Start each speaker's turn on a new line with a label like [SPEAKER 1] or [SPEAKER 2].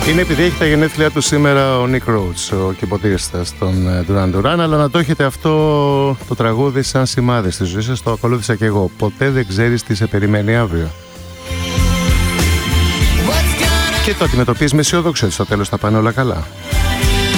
[SPEAKER 1] Είναι επειδή έχει τα γενέθλιά του σήμερα ο Nick Rhodes, ο κιμποτίστας των Duran Duran, αλλά να το έχετε αυτό το τραγούδι σαν σημάδι στη ζωή σας, το ακολούθησα και εγώ. Ποτέ δεν ξέρεις τι σε περιμένει αύριο. Και το αντιμετωπίζεις με αισιόδοξο, ότι στο τέλος θα πάνε όλα καλά.